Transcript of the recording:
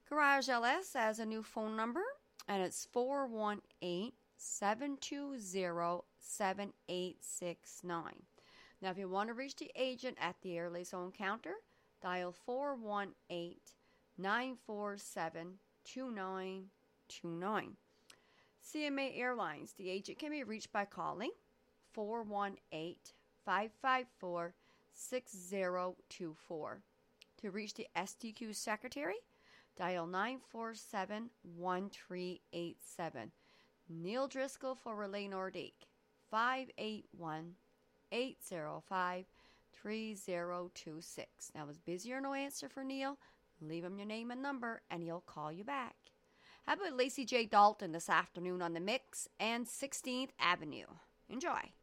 Garage LS has a new phone number, and it's 418-720-7869. Now, if you want to reach the agent at the Airlay Zone counter, dial 418-947-2929. CMA Airlines, the agent can be reached by calling 418-554-6024. To reach the STQ secretary, dial 947-1387. Neil Driscoll for Relay Nordique, 581-805-3026. Now, is busy or no answer for Neil? Leave him your name and number, and he'll call you back. How about Lacey J. Dalton this afternoon on The Mix and 16th Avenue? Enjoy.